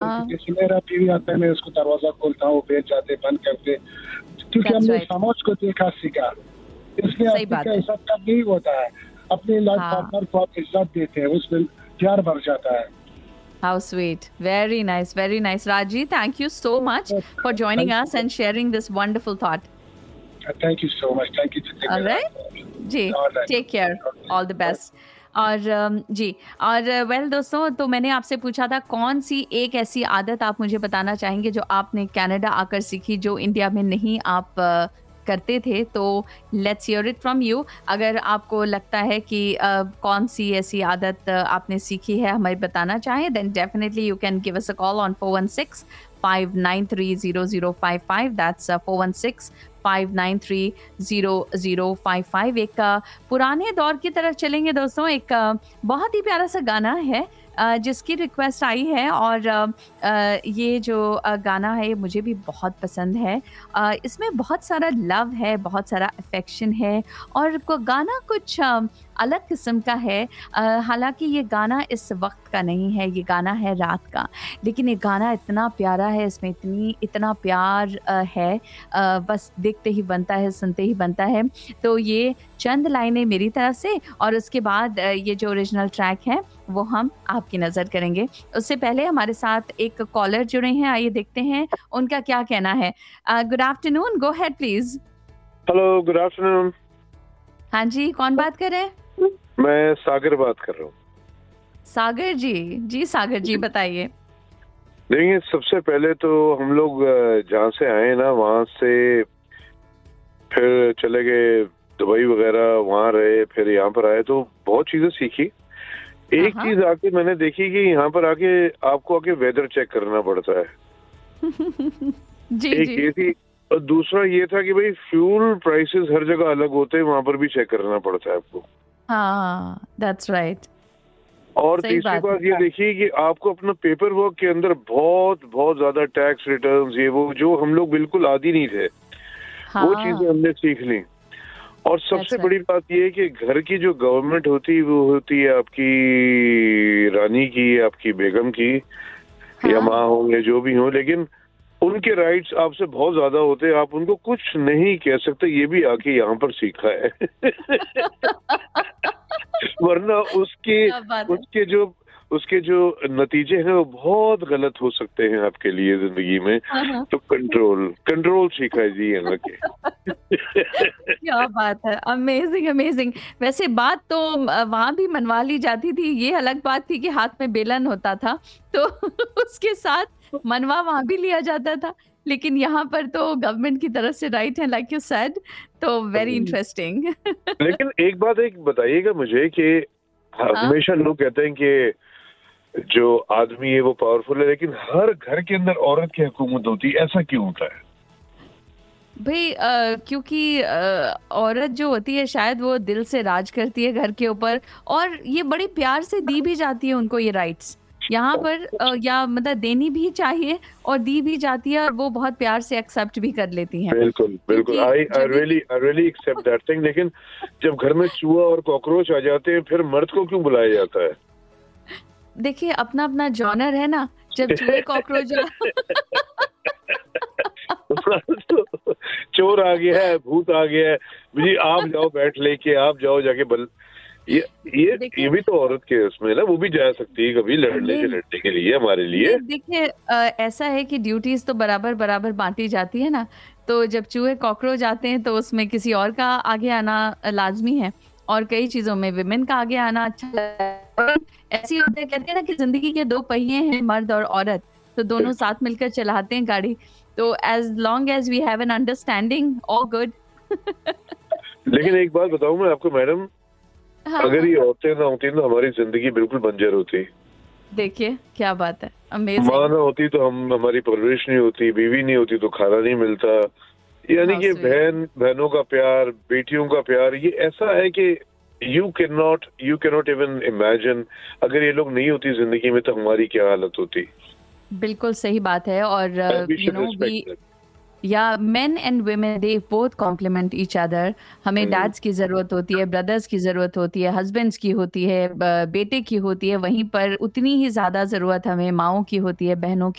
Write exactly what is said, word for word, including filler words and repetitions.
हाँ। जैसे मेरा बीवी आता है, मैं उसको दरवाजा खोलता हूँ, बैठ जाते, बंद करते, क्योंकि That's हमने right. समाज को देखा सीखा। इसलिए सही आदमी बात का है। इज्जत कम नहीं होता है। अपने लाइफ हाँ। पार्टनर को आप इज्जत देते हैं, उसमें प्यार बढ़ जाता है। How sweet. Very nice, very nice. Raji, thank you so much for joining us and sharing this wonderful thought. Thank you so much, thank you to take All right? Ji, take care, all the best. और अम, जी, और well दोस्तों, तो मैंने आपसे पूछा था कौन सी एक ऐसी आदत आप मुझे बताना चाहेंगे जो आपने कनाडा आकर सीखी, जो इंडिया में नहीं आप अ, करते थे। तो let's hear it from you. अगर आपको लगता है कि अ, कौन सी ऐसी आदत अ, आपने सीखी है, हमें बताना चाहें, then definitely you can give us a call on four one six five nine three zero zero five five. That's four one six five nine three zero zero five five. एक अ, पुराने दौर की तरफ चलेंगे दोस्तों। एक अ, बहुत ही प्यारा सा गाना है अ, जिसकी रिक्वेस्ट आई है, और अ, अ, ये जो अ, गाना है ये मुझे भी बहुत पसंद है। अ, इसमें बहुत सारा लव है, बहुत सारा अफेक्शन है, और को गाना कुछ अ, अलग किस्म का है। अ, हालांकि ये गाना इस वक्त का नहीं है, ये गाना है रात का, लेकिन ये गाना इतना प्यारा है, इसमें इतनी इतना प्यार अ, है, अ, बस देखते ही बनता है, सुनते ही बनता है। तो ये चंद लाइनें मेरी तरफ से, और उसके बाद अ, ये जो ओरिजिनल ट्रैक है वो हम आपकी नज़र करेंगे। उससे पहले हमारे साथ एक कॉलर जुड़े हैं, आइए देखते हैं उनका क्या कहना है। Good afternoon, go ahead please. Hello, good afternoon. हाँ जी, कौन बात कर रहे हैं? मैं सागर बात कर रहा हूँ। सागर जी, जी सागर जी बताइए। देखिए, सबसे पहले तो हम लोग अ, जहाँ से आए ना, वहाँ से फिर चले गए दुबई वगैरह, वहाँ रहे, फिर यहाँ पर आए तो बहुत चीजें सीखी। एक हाँ चीज आके मैंने देखी कि यहाँ पर आके आपको आके वेदर चेक करना पड़ता है। जी एक जी ये थी, और दूसरा ये था कि भाई फ्यूल प्राइसेस हर जगह अलग होते हैं, वहाँ पर भी चेक करना पड़ता है आपको। हाँ, दैट्स राइट। और सही तीसरी बात बात ये देखिए कि आपको अपना पेपर वर्क के अंदर बहुत बहुत ज्यादा टैक्स रिटर्न्स, ये वो जो हम लोग बिल्कुल आदी नहीं थे, वो चीजें हाँ, हमने सीख ली। और सबसे दैट्स बड़ी बात ये है कि घर की जो गवर्नमेंट होती है वो होती है आपकी रानी की, आपकी बेगम की, या हाँ। माँ हो या जो भी हो, लेकिन उनके राइट्स आपसे बहुत ज्यादा होते हैं, आप उनको कुछ नहीं कह सकते। ये भी आके यहाँ पर सीखा है। वरना उसके क्या बात है। उसके जो उसके जो नतीजे हैं वो बहुत गलत हो सकते हैं आपके लिए जिंदगी में। हाँ, हाँ। तो कंट्रोल कंट्रोल सीखा है जी यहाँ के। क्या बात है, अमेजिंग अमेजिंग। वैसे बात तो अ, वहाँ भी मनवा ली जाती थी, ये अलग बात थी कि हाथ में बेलन होता था, तो उसके साथ मनवा वहाँ भी लिया जाता था। लेकिन यहाँ पर तो गवर्नमेंट की तरफ से राइट है, लाइक यू सेड, तो वेरी इंटरेस्टिंग। लेकिन एक बात एक बताइएगा मुझे कि हाँ हमेशा लोग कहते हैं कि जो आदमी है वो पावरफुल है, लेकिन हर घर के अंदर औरत की हुकूमत होती है, ऐसा क्यों होता है? भाई, अ, क्योंकि अ, औरत जो होती है शायद वो दिल से राज करती है घर के ऊपर, और ये बड़ी प्यार से दी भी जाती है उनको ये राइट्स यहाँ पर, अ, या मतलब देनी भी चाहिए और दी भी जाती है, और वो बहुत प्यार से एक्सेप्ट भी कर लेती हैं, बिल्कुल बिल्कुल, क्योंकि आई आई जब भी really I really accept that thing. लेकिन जब घर में चूहा और कॉकरोच आ जाते हैं, फिर मर्द को क्यों बुलाया जाता है? देखिए अपना अपना जॉनर है ना, जब चूहे कॉकरोच तो चोर आ गया है, भूत आ गया है, जी आप जाओ बैठ लेके, आप जाओ जाके बल ये ये देखिए ये भी तो औरत के उसमें ना, वो भी जा सकती है कभी लड़ने ये के लड़ने के लिए हमारे लिए। ये देखिए, अ, ऐसा है कि ड्यूटीज तो बराबर बराबर बांटी जाती है ना, तो जब चूहे कॉकरोच आते हैं तो उसमें किसी और का आगे आना लाजमी है, और कई चीजों में विमेन का आगे आना अच्छा लगता है। और ऐसी होते हैं, कहते हैं ना कि जिंदगी के दो पहिए हैं, मर्द और औरत, तो दोनों साथ मिलकर चलाते हैं गाड़ी, तो as long as we have an understanding, all good. लेकिन एक बात बताऊं मैं आपको मैडम, हाँ अगर हाँ, ये औरतें ना होती ना, हमारी जिंदगी बिल्कुल बंजर होती। देखिए क्या बात है, माँ अमेजिंग। ना होती तो हम हमारी परवरिश नहीं होती, बीवी नहीं होती तो खाना नहीं मिलता। यानी हाउ कि स्वीट। बहन बहनों का प्यार, बेटियों का प्यार, ये ऐसा है कि you can not you can not even imagine. अगर ये लोग नहीं होती जिंदगी में तो हमारी क्या हालत होती। बिल्कुल सही बात है, और we you should know we, respect या main and women they both complement each other. हमें दैट। डैड्स की ज़रूरत होती है, ब्रदर्स की ज़रूरत होती है, हस्बैंड्स की होती है, ब- बेटे की होती है, वहीं पर उतनी ही ज़्यादा ज़रूरत हमें माँओं की होती है, बहनों